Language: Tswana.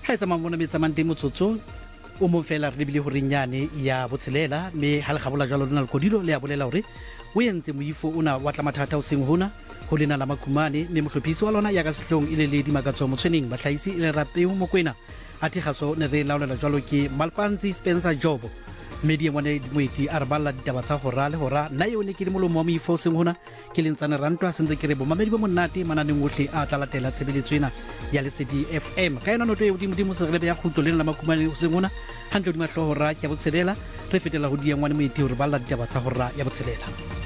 ga e tsamang mona metsamang teng motsotso o mo fela re lebile gore nyane ya botshelela mme ha le gabola jalo lona le kodilo le ya bolela gore o entse moifo o na wa tla mathata o seng hona go lena la makhumane mme mohlophisi wa lona ya ka sehlong ile le dimakatso motshweneng batlhaisi ile rapeo mokwena a thigaso ne re laolela jalo ke Malpanzi Spencer Jobo mme di ngwane moeti a re balla ditaba tsa hora le hora nna eo ne ke le molomo wa moifo o seng hona ke lentsane rantwa sentse ke re bomamedi ba monate mananeng otlhe a tla latela tshebeletso ena ya Lesedi FM ka yona noto e hodimo serelebe ya khutlo lena la makhumane o seng hona hantle di mahlohora ya botshelela re fetela ho di ngwane moeti hore balla ditaba tsa hora ya botshelela